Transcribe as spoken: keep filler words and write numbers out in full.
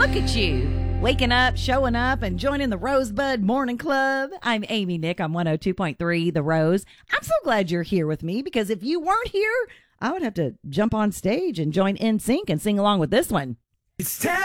look at you, waking up, showing up, and joining the Rosebud Morning Club. I'm Amy Nick on one oh two point three The Rose. I'm so glad you're here with me, because if you weren't here, I would have to jump on stage and join N Sync and sing along with this one. It's time.